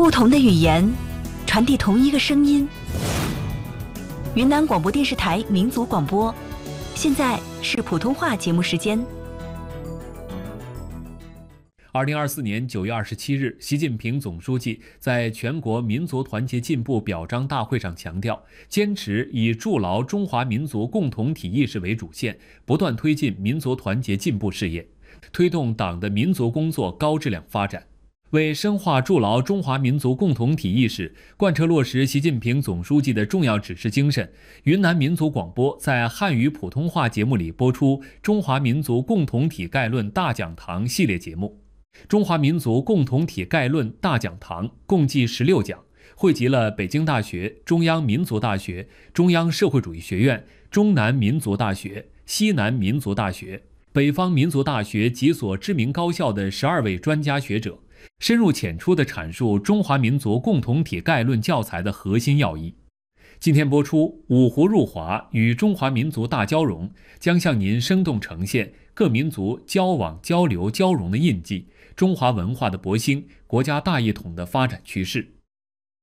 不同的语言，传递同一个声音。云南广播电视台民族广播，现在是普通话节目时间。 2024年9月27日，习近平总书记在全国民族团结进步表彰大会上强调，坚持以筑牢中华民族共同体意识为主线，不断推进民族团结进步事业，推动党的民族工作高质量发展。为深化筑牢中华民族共同体意识，贯彻落实习近平总书记的重要指示精神，云南民族广播在汉语普通话节目里播出《中华民族共同体概论大讲堂》系列节目。中华民族共同体概论大讲堂共计16讲，汇集了北京大学、中央民族大学、中央社会主义学院、中南民族大学、西南民族大学、北方民族大学几所知名高校的12位专家学者，深入浅出地阐述中华民族共同体概论教材的核心要义。今天播出五湖入华与中华民族大交融，将向您生动呈现各民族交往交流交融的印记，中华文化的勃兴，国家大一统的发展趋势。